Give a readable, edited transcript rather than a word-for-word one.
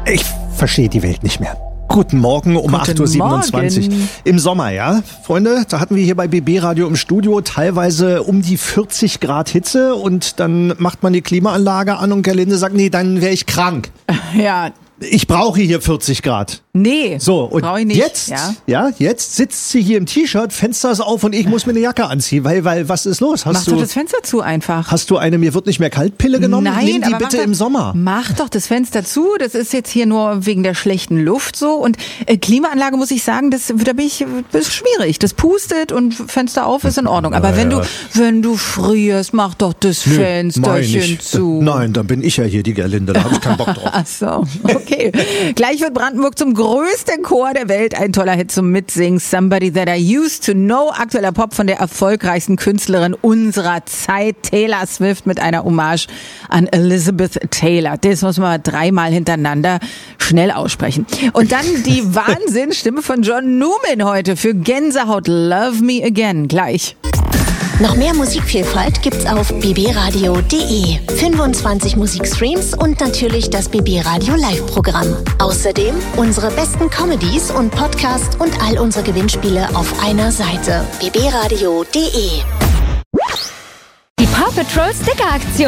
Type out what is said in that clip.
Ich verstehe die Welt nicht mehr. Guten Morgen um 8.27 Uhr. Im Sommer, ja, Freunde, da hatten wir hier bei BB Radio im Studio teilweise um die 40 Grad Hitze und dann macht man die Klimaanlage an und Gerlinde sagt, nee, dann wäre ich krank. Ja. Ich brauche hier 40 Grad. Nee, so, und brauche ich nicht. Jetzt sitzt sie hier im T-Shirt, Fenster ist auf und ich muss mir eine Jacke anziehen, weil was ist los? Mach doch das Fenster zu einfach. Hast du eine mir wird nicht mehr kalt Pille genommen? Nein, nimm die aber bitte im Sommer. Mach doch das Fenster zu, das ist jetzt hier nur wegen der schlechten Luft so und Klimaanlage muss ich sagen, das ist schwierig. Das pustet und Fenster auf ist in Ordnung, aber wenn du frierst, mach doch das Fensterchen zu. Nein, dann bin ich ja hier die Gerlinde, da habe ich keinen Bock drauf. Ach so, okay. Gleich wird Brandenburg zum größten Chor der Welt. Ein toller Hit zum Mitsingen. Somebody That I Used to Know. Aktueller Pop von der erfolgreichsten Künstlerin unserer Zeit, Taylor Swift, mit einer Hommage an Elizabeth Taylor. Das muss man 3-mal hintereinander schnell aussprechen. Und dann die Wahnsinnsstimme von John Newman heute für Gänsehaut. Love Me Again. Gleich. Noch mehr Musikvielfalt gibt's auf bbradio.de. 25 Musikstreams und natürlich das BB Radio Live-Programm. Außerdem unsere besten Comedies und Podcasts und all unsere Gewinnspiele auf einer Seite. bbradio.de. Die Paw Patrol Sticker-Aktion.